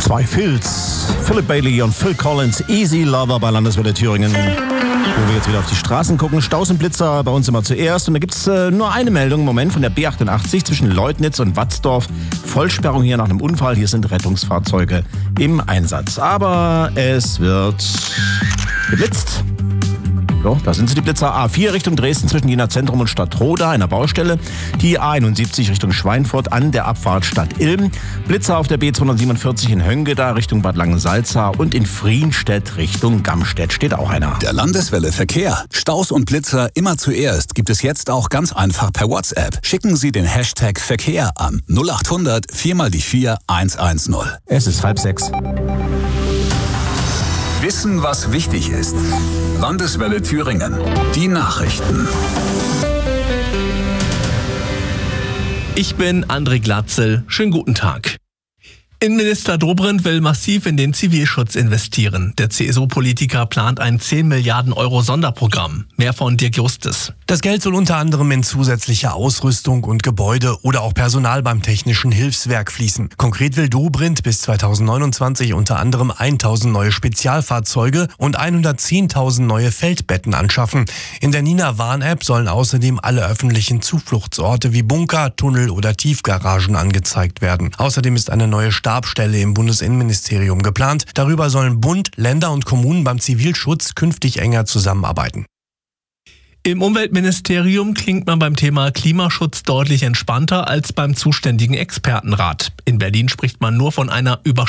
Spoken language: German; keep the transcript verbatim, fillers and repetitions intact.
Zwei Phils, Philip Bailey und Phil Collins, Easy Lover bei Landeswelle Thüringen. Wo wir jetzt wieder auf die Straßen gucken, Staus und Blitzer bei uns immer zuerst. Und da gibt es äh, nur eine Meldung im Moment von der B achtundachtzig zwischen Leutnitz und Watzdorf. Vollsperrung hier nach einem Unfall. Hier sind Rettungsfahrzeuge im Einsatz. Aber es wird geblitzt. So, da sind sie, die Blitzer. A vier Richtung Dresden zwischen Jena Zentrum und Stadtroda, einer Baustelle. Die A einundsiebzig Richtung Schweinfurt an der Abfahrt Stadt Ilm. Blitzer auf der B zweihundertsiebenundvierzig in Höngeda Richtung Bad Langensalza und in Frienstedt Richtung Gamstedt steht auch einer. Der Landeswelle Verkehr. Staus und Blitzer immer zuerst gibt es jetzt auch ganz einfach per WhatsApp. Schicken Sie den Hashtag Verkehr an null acht hundert vier mal die vier eins eins null. Es ist halb sechs. Wissen, was wichtig ist. Landeswelle Thüringen. Die Nachrichten. Ich bin André Glatzel. Schönen guten Tag. Innenminister Dobrindt will massiv in den Zivilschutz investieren. Der C S U-Politiker plant ein zehn Milliarden Euro Sonderprogramm. Mehr von Dirk Justus. Das Geld soll unter anderem in zusätzliche Ausrüstung und Gebäude oder auch Personal beim Technischen Hilfswerk fließen. Konkret will Dobrindt bis zweitausendneunundzwanzig unter anderem tausend neue Spezialfahrzeuge und hundertzehntausend neue Feldbetten anschaffen. In der Nina-Warn-App sollen außerdem alle öffentlichen Zufluchtsorte wie Bunker, Tunnel oder Tiefgaragen angezeigt werden. Außerdem ist eine neue Stabsstelle im Bundesinnenministerium geplant. Darüber sollen Bund, Länder und Kommunen beim Zivilschutz künftig enger zusammenarbeiten. Im Umweltministerium klingt man beim Thema Klimaschutz deutlich entspannter als beim zuständigen Expertenrat. In Berlin spricht man nur von einer Über